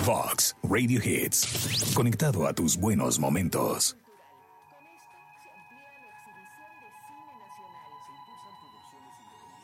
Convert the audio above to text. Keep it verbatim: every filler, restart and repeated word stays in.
Vox Radio Hits. Conectado a tus buenos momentos.